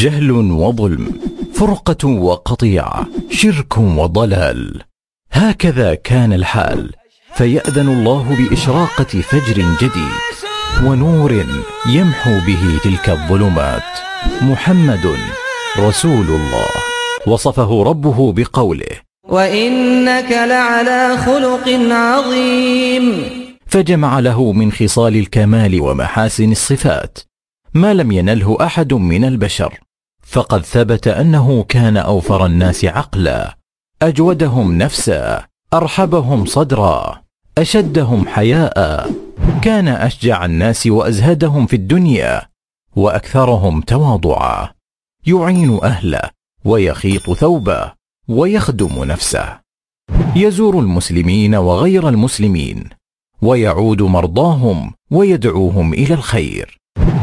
جهل وظلم، فرقة وقطيعة، شرك وضلال. هكذا كان الحال، فيأذن الله بإشراقة فجر جديد ونور يمحو به تلك الظلمات. محمد رسول الله وصفه ربه بقوله: وإنك لعلى خلق عظيم. فجمع له من خصال الكمال ومحاسن الصفات ما لم ينله أحد من البشر، فقد ثبت أنه كان أوفر الناس عقلا، أجودهم نفسا، أرحبهم صدرا، أشدهم حياء، كان أشجع الناس وأزهدهم في الدنيا، وأكثرهم تواضعا، يعين أهله ويخيط ثوبه ويخدم نفسه، يزور المسلمين وغير المسلمين، ويعود مرضاهم ويدعوهم إلى الخير.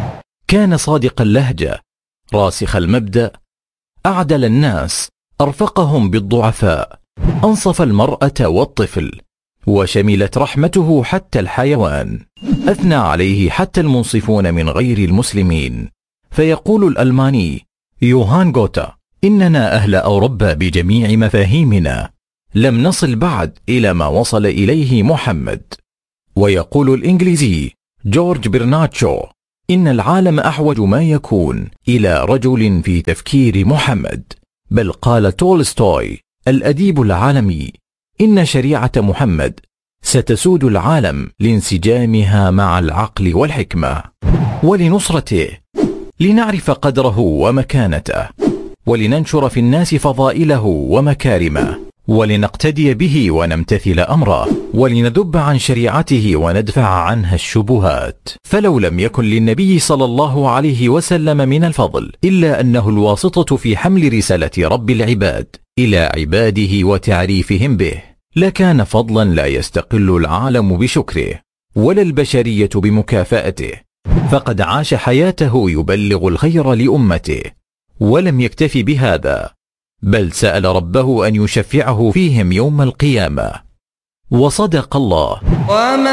كان صادق اللهجة، راسخ المبدأ، أعدل الناس، أرفقهم بالضعفاء، أنصف المرأة والطفل، وشملت رحمته حتى الحيوان. أثنى عليه حتى المنصفون من غير المسلمين، فيقول الألماني يوهان غوتا: إننا أهل أوروبا بجميع مفاهيمنا لم نصل بعد إلى ما وصل إليه محمد. ويقول الإنجليزي جورج برنارد شو: إن العالم أحوج ما يكون إلى رجل في تفكير محمد. بل قال تولستوي الأديب العالمي: إن شريعة محمد ستسود العالم لانسجامها مع العقل والحكمة. ولنصرته، لنعرف قدره ومكانته، ولننشر في الناس فضائله ومكارمه، ولنقتدي به ونمتثل أمره، ولنذب عن شريعته وندفع عنها الشبهات. فلو لم يكن للنبي صلى الله عليه وسلم من الفضل إلا أنه الواسطة في حمل رسالة رب العباد إلى عباده وتعريفهم به، لكان فضلا لا يستقل العالم بشكره ولا البشرية بمكافأته، فقد عاش حياته يبلغ الخير لأمته، ولم يكتف بهذا، بل سأل ربه أن يشفعه فيهم يوم القيامة. وصدق الله.